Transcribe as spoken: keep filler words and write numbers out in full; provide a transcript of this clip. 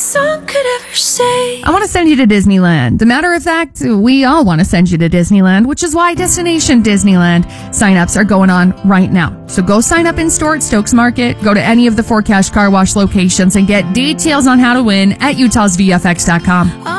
song could ever say. I want to send you to Disneyland. As a matter of fact, we all want to send you to Disneyland, which is why Destination Disneyland signups are going on right now. So go sign up in store at Stokes Market, go to any of the Four Cash Car Wash locations, and get details on how to win at utahs v f x dot com.